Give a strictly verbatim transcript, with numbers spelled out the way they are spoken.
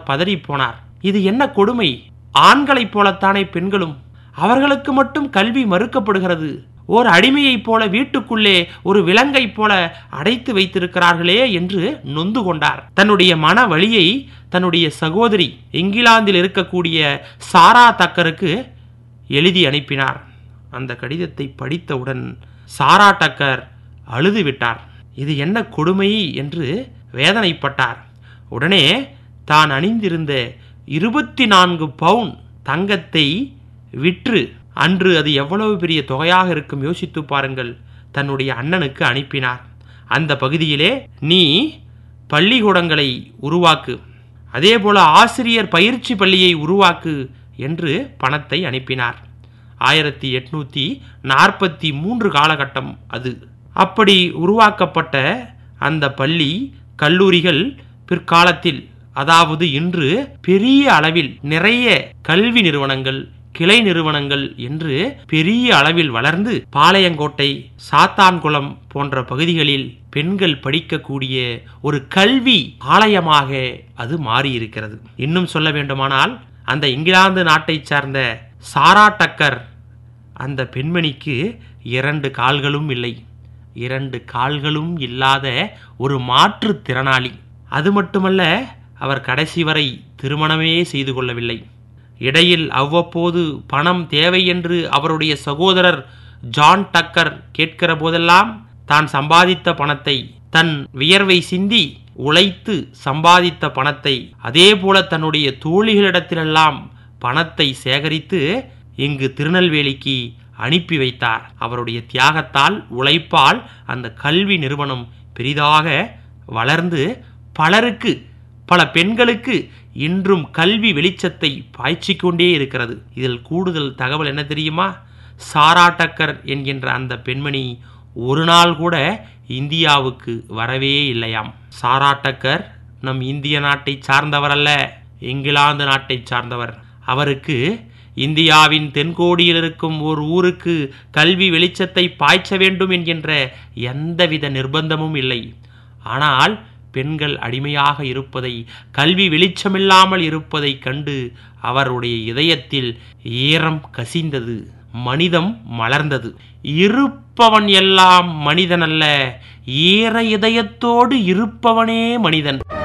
பதறி போனார். இது என்ன கொடுமை! ஆண்களைப் போலத்தானே பெண்களும்? அவர்களுக்கு மட்டும் கல்வி மறுக்கப்படுகிறது. ஓர் அடிமையைப் போல வீட்டுக்குள்ளே ஒரு விலங்கைப் போல அடைத்து வைத்திருக்கிறார்களே என்று நொந்து கொண்டார். தன்னுடைய மன வலியை தன்னுடைய சகோதரி இங்கிலாந்தில் இருக்கக்கூடிய சாரா டக்கருக்கு எழுதி அனுப்பினார். அந்த கடிதத்தை படித்தவுடன் சாரா டக்கர் அழுது விட்டார். இது என்ன கொடுமை என்று வேதனைப்பட்டார். உடனே தான் அணிந்திருந்த இருபத்தி நான்கு பவுன் தங்கத்தை விற்று, அன்று அது எவ்வளவு பெரிய தொகையாக இருக்கும் யோசித்து பாருங்கள், தன்னுடைய அண்ணனுக்கு அனுப்பினார். அந்த பகுதியிலே நீ பள்ளிக்கூடங்களை உருவாக்கு, அதே போல ஆசிரியர் பயிற்சி பள்ளியை உருவாக்கு என்று பணத்தை அனுப்பினார். ஆயிரத்தி எட்நூத்தி நாற்பத்தி மூன்று காலகட்டம் அது. அப்படி உருவாக்கப்பட்ட அந்த பள்ளி கல்லூரிகள் பிற்காலத்தில், அதாவது இன்று பெரிய அளவில் நிறைய கல்வி நிறுவனங்கள், கிளை நிறுவனங்கள் என்று பெரிய அளவில் வளர்ந்து பாளையங்கோட்டை, சாத்தான்குளம் போன்ற பகுதிகளில் பெண்கள் படிக்கக்கூடிய ஒரு கல்வி ஆலயமாக அது மாறியிருக்கிறது. இன்னும் சொல்ல வேண்டுமானால், அந்த இங்கிலாந்து நாட்டை சார்ந்த சாரா டக்கர் அந்த பெண்மணிக்கு இரண்டு கால்களும் இல்லை. இரண்டு கால்களும் இல்லாத ஒரு மாற்றுத்திறனாளி. அது மட்டுமல்ல, அவர் கடைசி வரை திருமணமே செய்து கொள்ளவில்லை. இடையில் அவ்வப்போது பணம் தேவை என்று அவருடைய சகோதரர் ஜான் டக்கர் கேட்கிற போதெல்லாம் தான் சம்பாதித்த பணத்தை, தன் வியர்வை சிந்தி உழைத்து சம்பாதித்த பணத்தை, அதே போல தன்னுடைய தோழிகளிடத்திலெல்லாம் பணத்தை சேகரித்து இங்கு திருநெல்வேலிக்கு அனுப்பி வைத்தார். அவருடைய தியாகத்தால், உழைப்பால் அந்த கல்வி நிறுவனம் பெரிதாக வளர்ந்து பலருக்கு, பல பெண்களுக்கு இன்றும் கல்வி வெளிச்சத்தை பாய்ச்சிக்கொண்டே இருக்கிறது. இதில் கூடுதல் தகவல் என்ன தெரியுமா? சாரா டக்கர் என்கின்ற அந்த பெண்மணி ஒரு நாள் கூட இந்தியாவுக்கு வரவே இல்லையாம். சாரா டக்கர் நம் இந்திய நாட்டை சார்ந்தவர் அல்ல, இங்கிலாந்து நாட்டை சார்ந்தவர். அவருக்கு இந்தியாவின் தென்கோடியில் இருக்கும் ஒரு ஊருக்கு கல்வி வெளிச்சத்தை பாய்ச்ச வேண்டும் என்கின்ற எந்தவித நிர்பந்தமும் இல்லை. ஆனால் பெண்கள் அடிமையாக இருப்பதை, கல்வி வெளிச்சமில்லாமல் இருப்பதை கண்டு அவருடைய இதயத்தில் ஈரம் கசிந்தது, மனிதம் மலர்ந்தது. இருப்பவன் எல்லாம் மனிதன் அல்ல, ஈர இதயத்தோடு இருப்பவனே மனிதன்.